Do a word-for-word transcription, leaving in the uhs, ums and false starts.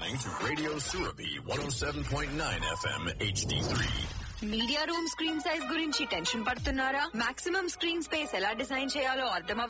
listening to Radio Surabi one oh seven point nine F M H D three. Media room screen size గురించి tension పడుతున్నారా? Maximum screen space ఎలా design చేయాలో అర్థం